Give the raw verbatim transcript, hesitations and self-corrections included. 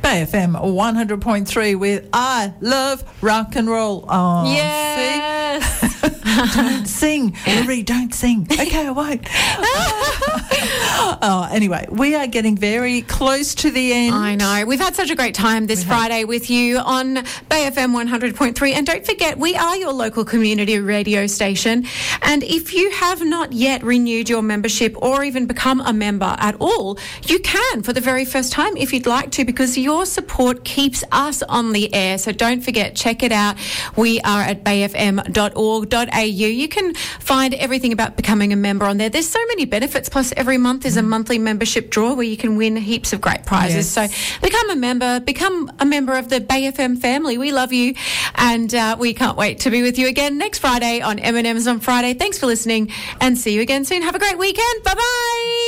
Bay F M one hundred point three with I Love Rock and Roll. Oh, yes. See? Don't sing. Marie, don't sing. Okay, I won't. Oh, anyway, we are getting very close to the end. I know. We've had such a great time this We Friday have. with you on Bay F M one hundred point three. And don't forget, we are your local community radio station. And if you have not yet renewed your membership or even become a member at all, you can for the very first time if you'd like to, because your support keeps us on the air. So don't forget, check it out. We are at bay f m dot org dot a u. You can find everything about becoming a member on there. There's so many benefits. Plus, every month is a monthly membership draw where you can win heaps of great prizes. Yes. So become a member, become a member of the Bay F M family. We love you, and uh, we can't wait to be with you again next Friday on M and M's on Friday. Thanks for listening, and see you again soon. Have a great weekend. Bye-bye.